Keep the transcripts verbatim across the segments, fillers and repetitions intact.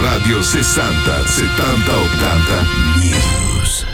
Radio sessanta settanta ottanta News.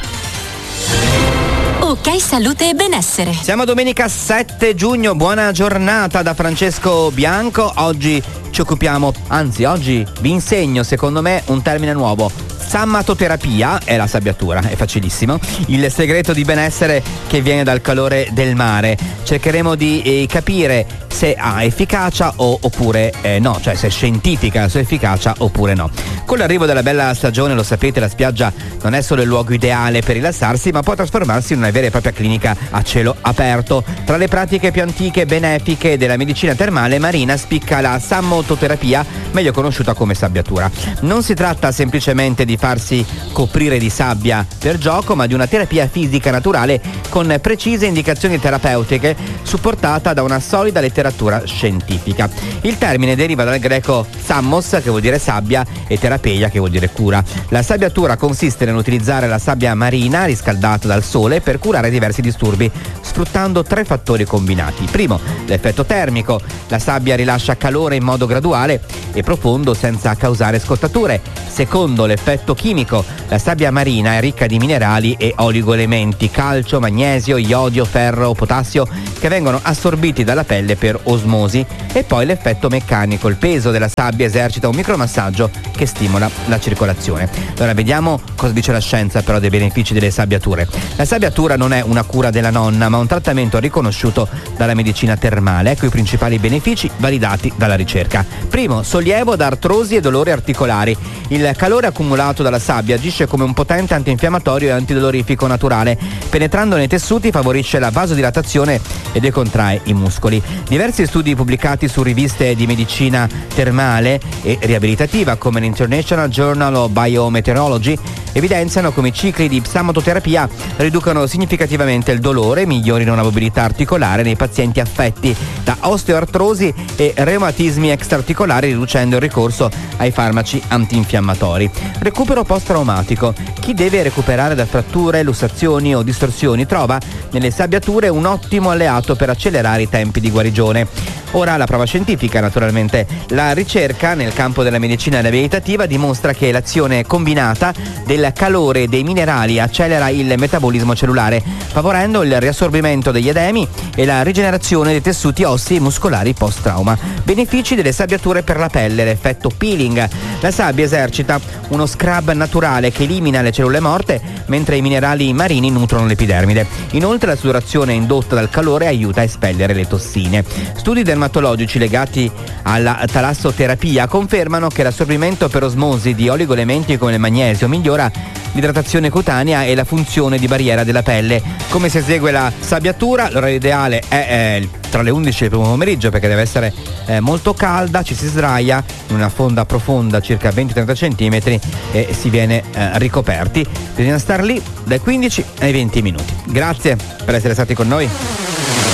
Ok, salute e benessere. Siamo domenica sette giugno, buona giornata da Francesco Bianco. Oggi ci occupiamo, anzi oggi vi insegno secondo me un termine nuovo. Sammatoterapia è la sabbiatura, è facilissimo. Il segreto di benessere che viene dal calore del mare. Cercheremo di eh, capire se ha efficacia o, oppure eh, no, cioè se è scientifica la sua efficacia oppure no. Con l'arrivo della bella stagione, lo sapete, la spiaggia non è solo il luogo ideale per rilassarsi, ma può trasformarsi in una vera e propria clinica a cielo aperto. Tra le pratiche più antiche e benefiche della medicina termale marina spicca la sammatoterapia, meglio conosciuta come sabbiatura. Non si tratta semplicemente di farsi coprire di sabbia per gioco, ma di una terapia fisica naturale con precise indicazioni terapeutiche, supportata da una solida letteratura scientifica. Il termine deriva dal greco sammos, che vuol dire sabbia, e terapeia, che vuol dire cura. La sabbiatura consiste nell'utilizzare la sabbia marina riscaldata dal sole per curare diversi disturbi, sfruttando tre fattori combinati. Primo, l'effetto termico. La sabbia rilascia calore in modo graduale e profondo senza causare scottature. Secondo, l'effetto chimico. La sabbia marina è ricca di minerali e oligoelementi, calcio, magnesio, iodio, ferro, potassio, che vengono assorbiti dalla pelle per osmosi. E poi l'effetto meccanico. Il peso della sabbia esercita un micromassaggio che stimola la circolazione. Allora vediamo cosa dice la scienza però dei benefici delle sabbiature. La sabbiatura non è una cura della nonna, ma un trattamento riconosciuto dalla medicina termale. Ecco i principali benefici validati dalla ricerca. Primo, sollievo da artrosi e dolori articolari. Il calore accumulato dalla sabbia agisce come un potente antinfiammatorio e antidolorifico naturale. Penetrando nei tessuti favorisce la vasodilatazione e decontrae i muscoli. Diversi studi pubblicati su riviste di medicina termale e riabilitativa come l'International Journal of Biometeorology evidenziano come i cicli di sammatoterapia riducano significativamente il dolore, migliorino la mobilità articolare nei pazienti affetti da osteoartrosi e reumatismi extraarticolari, riducendo il ricorso ai farmaci antinfiammatori. Recupero post-traumatico. Chi deve recuperare da fratture, lussazioni o distorsioni trova nelle sabbiature un ottimo alleato per accelerare i tempi di guarigione. Ora la prova scientifica, naturalmente. La ricerca nel campo della medicina riabilitativa dimostra che l'azione combinata del calore e dei minerali accelera il metabolismo cellulare, favorendo il riassorbimento degli edemi e la rigenerazione dei tessuti ossei e muscolari post-trauma. Benefici delle sabbiature per la pelle: l'effetto peeling. La sabbia esercita uno scrub naturale che elimina le cellule morte, mentre i minerali marini nutrono l'epidermide. Inoltre la sudorazione indotta dal calore aiuta a espellere le tossine. Studi dermatologici legati alla talassoterapia confermano che l'assorbimento per osmosi di oligoelementi come il magnesio migliora l'idratazione cutanea e la funzione di barriera della pelle. Come si esegue la sabbiatura? L'orario ideale è eh, tra le undici del primo pomeriggio, perché deve essere eh, molto calda, ci si sdraia in una fonda profonda circa venti trenta centimetri e si viene eh, ricoperti. Bisogna star lì dai quindici ai venti minuti. Grazie per essere stati con noi.